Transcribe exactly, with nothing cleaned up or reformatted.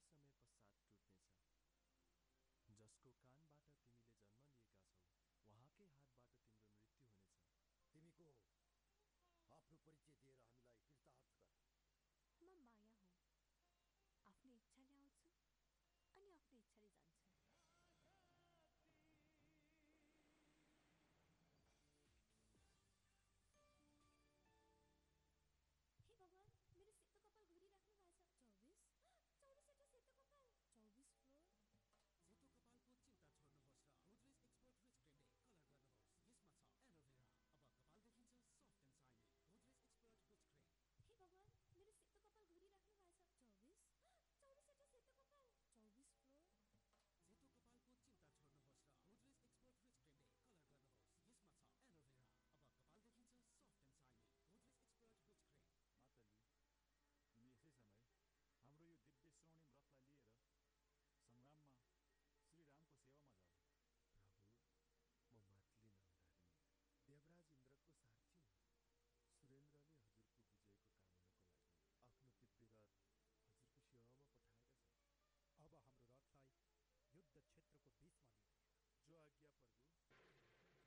समय पश्चात टुट्नेछ। जसको कानबाट तिमीले जन्म लिएका छौ, उहाँकै हातबाट तिम्रो मृत्यु हुनेछ। तिमी को हौ? आफ्नो परिचय दिएर हामीलाई कृतार्थ गर। म माया हुँ। आफ्नो इच्छाले आउँछु अनि आफ्नो इच्छाले जान्छु।